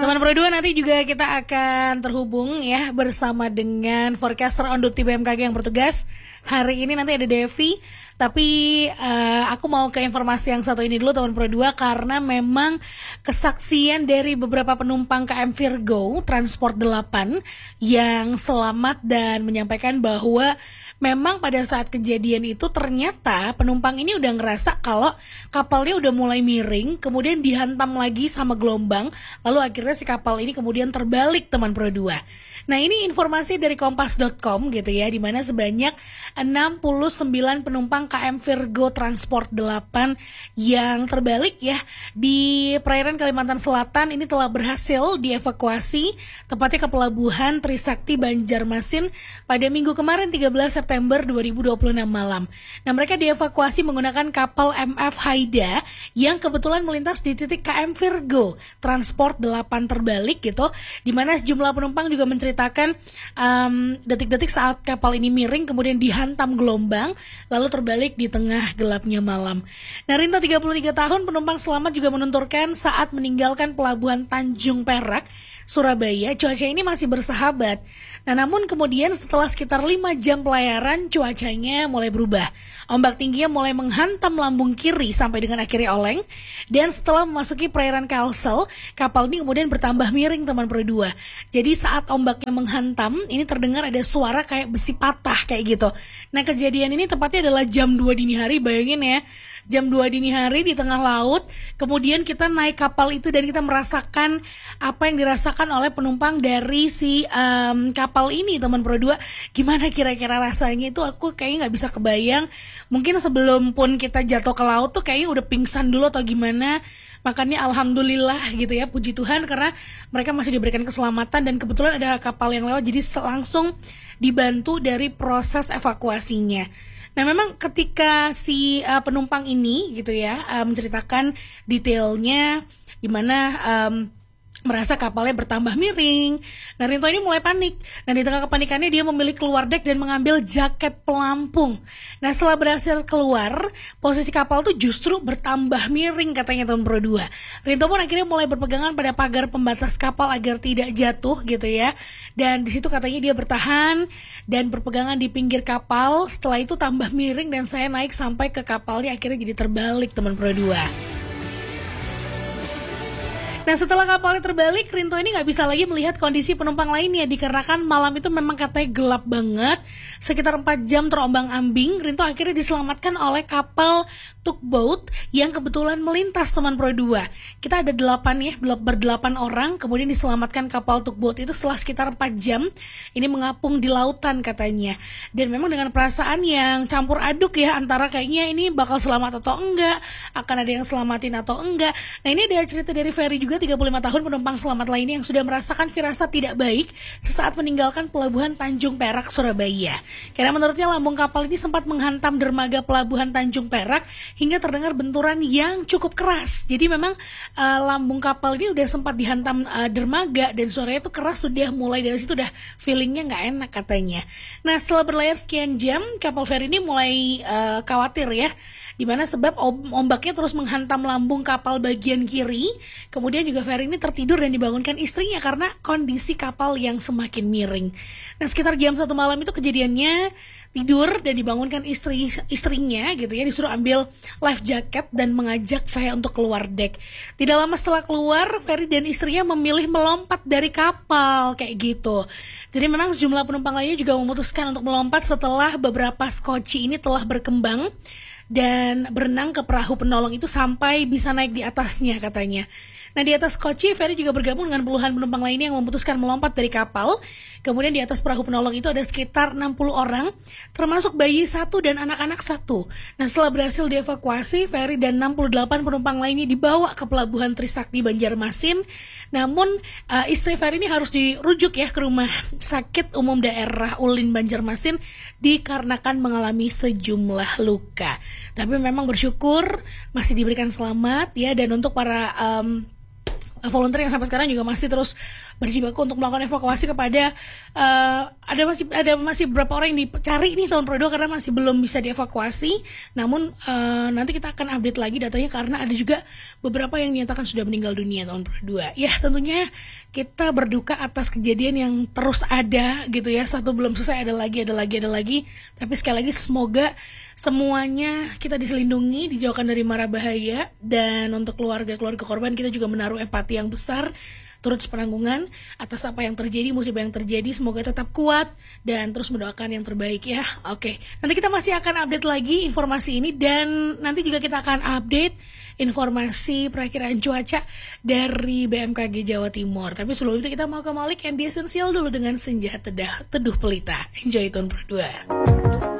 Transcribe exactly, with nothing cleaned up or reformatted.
Teman Pro dua, nanti juga kita akan terhubung ya bersama dengan forecaster on duty B M K G yang bertugas. Hari ini nanti ada Devi. Tapi uh, aku mau ke informasi yang satu ini dulu teman Pro dua, karena memang kesaksian dari beberapa penumpang K M Virgo Transport delapan yang selamat dan menyampaikan bahwa memang pada saat kejadian itu ternyata penumpang ini udah ngerasa kalau kapalnya udah mulai miring, kemudian dihantam lagi sama gelombang, lalu akhirnya si kapal ini kemudian terbalik teman Pro dua. Nah, ini informasi dari kompas dot com gitu ya, di mana sebanyak enam puluh sembilan penumpang K M Virgo Transport delapan yang terbalik ya di perairan Kalimantan Selatan ini telah berhasil dievakuasi tepatnya ke pelabuhan Trisakti Banjarmasin pada minggu kemarin tiga belas September dua ribu dua puluh enam malam. Nah, mereka dievakuasi menggunakan kapal M F Haida yang kebetulan melintas di titik K M Virgo Transport delapan terbalik gitu, di mana sejumlah penumpang juga menceritakan um, detik-detik saat kapal ini miring kemudian dihantam gelombang lalu terbalik di tengah gelapnya malam. Nah, Rinto tiga puluh tiga tahun penumpang selamat juga menuturkan saat meninggalkan pelabuhan Tanjung Perak Surabaya, cuaca ini masih bersahabat. Nah, namun kemudian setelah sekitar lima jam pelayaran, cuacanya mulai berubah. Ombak tingginya mulai menghantam lambung kiri sampai dengan akhirnya oleng. Dan setelah memasuki perairan Kalsel, kapal ini kemudian bertambah miring teman Pro dua. Jadi saat ombaknya menghantam, ini terdengar ada suara kayak besi patah kayak gitu. Nah, kejadian ini tepatnya adalah jam dua dini hari, bayangin ya. Jam dua dini hari di tengah laut, kemudian kita naik kapal itu dan kita merasakan apa yang dirasakan oleh penumpang dari si um, kapal ini teman Pro dua. Gimana kira-kira rasanya itu, aku kayaknya gak bisa kebayang. Mungkin sebelum pun kita jatuh ke laut tuh kayaknya udah pingsan dulu atau gimana. Makanya alhamdulillah gitu ya, puji Tuhan karena mereka masih diberikan keselamatan dan kebetulan ada kapal yang lewat, jadi langsung dibantu dari proses evakuasinya. Nah, memang ketika si uh, penumpang ini gitu ya uh, menceritakan detailnya di mana um, merasa kapalnya bertambah miring. Nah, Rinto ini mulai panik. Nah, di tengah kepanikannya dia memilih keluar dek dan mengambil jaket pelampung. Nah, setelah berhasil keluar, posisi kapal tuh justru bertambah miring katanya teman Pro dua. Rinto pun akhirnya mulai berpegangan pada pagar pembatas kapal agar tidak jatuh gitu ya. Dan di situ katanya dia bertahan dan berpegangan di pinggir kapal. Setelah itu tambah miring dan saya naik sampai ke kapalnya, akhirnya jadi terbalik teman Pro dua. Nah, setelah kapalnya terbalik, Rinto ini nggak bisa lagi melihat kondisi penumpang lainnya dikarenakan malam itu memang katanya gelap banget, sekitar empat jam terombang-ambing. Rinto akhirnya diselamatkan oleh kapal tugboat yang kebetulan melintas teman Pro dua. Kita ada delapan ya, berdelapan orang, kemudian diselamatkan kapal tugboat itu setelah sekitar empat jam. Ini mengapung di lautan katanya. Dan memang dengan perasaan yang campur aduk ya, antara kayaknya ini bakal selamat atau enggak, akan ada yang selamatin atau enggak. Nah, ini ada cerita dari Ferry juga, tiga puluh lima tahun penumpang selamat lainnya yang sudah merasakan firasat tidak baik sesaat meninggalkan pelabuhan Tanjung Perak, Surabaya. Karena menurutnya lambung kapal ini sempat menghantam dermaga pelabuhan Tanjung Perak hingga terdengar benturan yang cukup keras. Jadi memang uh, lambung kapal ini udah sempat dihantam uh, dermaga dan suaranya itu keras, sudah mulai dari situ udah feelingnya nggak enak katanya. Nah, setelah berlayar sekian jam, kapal feri ini mulai uh, khawatir ya, dimana sebab ombaknya terus menghantam lambung kapal bagian kiri. Kemudian juga Ferry ini tertidur dan dibangunkan istrinya karena kondisi kapal yang semakin miring. Nah, sekitar jam satu malam itu kejadiannya, tidur dan dibangunkan istri istrinya gitu ya, disuruh ambil life jacket dan mengajak saya untuk keluar dek. Tidak lama setelah keluar, Ferry dan istrinya memilih melompat dari kapal kayak gitu. Jadi memang sejumlah penumpang lainnya juga memutuskan untuk melompat setelah beberapa skoci ini telah berkembang dan berenang ke perahu penolong itu sampai bisa naik di atasnya katanya. Nah, di atas koci, Ferry juga bergabung dengan puluhan penumpang lainnya yang memutuskan melompat dari kapal. Kemudian di atas perahu penolong itu ada sekitar enam puluh orang, termasuk bayi satu dan anak-anak satu. Nah, setelah berhasil dievakuasi, Ferry dan enam puluh delapan penumpang lainnya dibawa ke pelabuhan Trisakti Banjarmasin. Namun, uh, istri Ferry ini harus dirujuk ya ke rumah sakit umum daerah Ulin Banjarmasin dikarenakan mengalami sejumlah luka. Tapi memang bersyukur masih diberikan selamat ya, dan untuk para um, volunteer yang sampai sekarang juga masih terus berjibaku untuk melakukan evakuasi kepada uh, ada masih ada masih beberapa orang yang dicari nih tahun dua karena masih belum bisa dievakuasi. Namun uh, nanti kita akan update lagi datanya karena ada juga beberapa yang dinyatakan sudah meninggal dunia tahun dua. Ya tentunya kita berduka atas kejadian yang terus ada gitu ya. Satu belum selesai, ada lagi, ada lagi, ada lagi. Tapi sekali lagi semoga semuanya kita diselindungi, dijauhkan dari mara bahaya. Dan untuk keluarga-keluarga korban kita juga menaruh empati yang besar, turut sepenanggungan atas apa yang terjadi, musibah yang terjadi. Semoga tetap kuat dan terus mendoakan yang terbaik ya. Oke, nanti kita masih akan update lagi informasi ini, dan nanti juga kita akan update informasi perakiraan cuaca dari B M K G Jawa Timur. Tapi sebelum itu kita mau ke Malik and the Essential dulu dengan Senja Tedah Teduh Pelita. Enjoy tahun berdua.